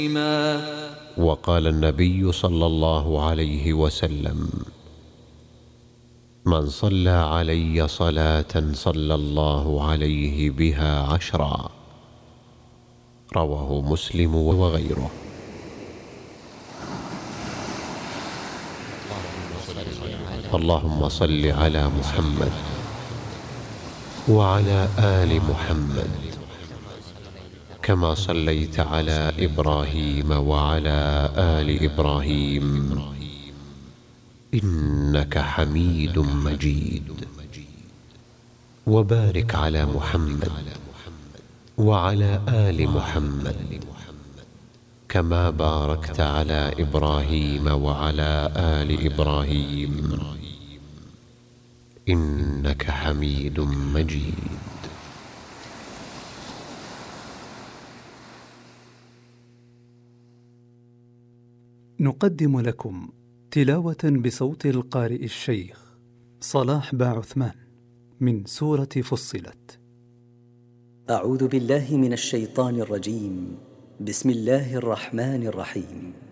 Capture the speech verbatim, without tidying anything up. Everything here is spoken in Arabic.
وقال النبي صلى الله عليه وسلم: من صلى علي صلاة صلى الله عليه بها عشرا. رواه مسلم وغيره. اللهم صل على محمد وعلى آل محمد كما صليت على إبراهيم وعلى آل إبراهيم إنك حميد مجيد. وبارك على محمد وعلى آل محمد كما باركت على إبراهيم وعلى آل إبراهيم إنك حميد مجيد. نقدم لكم تلاوة بصوت القارئ الشيخ صلاح باعثمان من سورة فصلت. أعوذ بالله من الشيطان الرجيم. بسم الله الرحمن الرحيم.